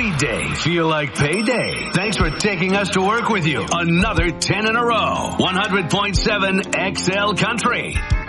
every day feel like payday? Thanks for taking us to work with you. Another 10 in a row. 100.7 XL Country.